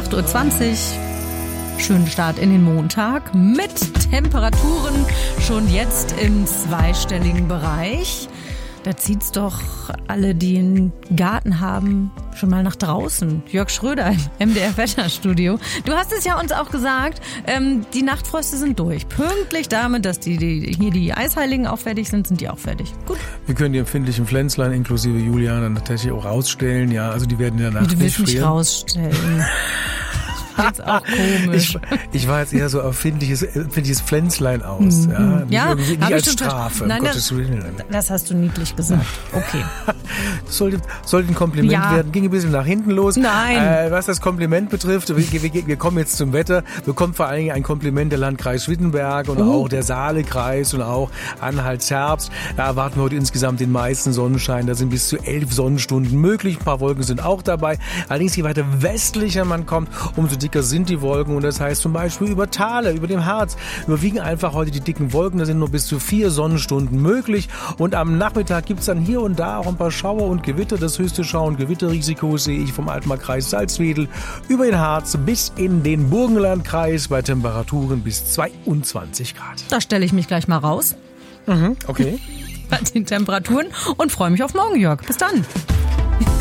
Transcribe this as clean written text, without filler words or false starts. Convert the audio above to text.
8:20 Uhr. Schönen Start in den Montag mit Temperaturen schon jetzt im zweistelligen Bereich. Da zieht's doch alle, die einen Garten haben, schon mal nach draußen. Jörg Schröder im MDR-Wetterstudio. Du hast es ja uns auch gesagt, die Nachtfröste sind durch. Pünktlich damit, dass die Eisheiligen auch fertig sind die auch fertig. Gut. Wir können die empfindlichen Pflänzlein inklusive Julian dann tatsächlich auch rausstellen. Ja, also die werden in der Nacht nicht frieren. Du willst mich rausstellen. Jetzt auch komisch. Ich war jetzt eher so empfindliches Pflänzlein aus. Ja, nicht als Strafe. Nein, das hast du niedlich gesagt. Okay. Das sollte ein Kompliment werden. Ging ein bisschen nach hinten los. Nein. Was das Kompliment betrifft, wir kommen jetzt zum Wetter. Wir bekommen vor allen Dingen ein Kompliment der Landkreis Wittenberg und auch der Saalekreis und auch Anhalt-Zerbst. Da erwarten wir heute insgesamt den meisten Sonnenschein. Da sind bis zu 11 Sonnenstunden möglich. Ein paar Wolken sind auch dabei. Allerdings, je weiter westlicher man kommt, umso dicker sind die Wolken und das heißt zum Beispiel über Thale, über dem Harz überwiegen einfach heute die dicken Wolken, da sind nur bis zu 4 Sonnenstunden möglich und am Nachmittag gibt es dann hier und da auch ein paar Schauer und Gewitter. Das höchste Schau- und Gewitterrisiko sehe ich vom Altmarkkreis Salzwedel über den Harz bis in den Burgenlandkreis bei Temperaturen bis 22 Grad. Da stelle ich mich gleich mal raus. Okay. Bei den Temperaturen und freue mich auf morgen, Jörg. Bis dann.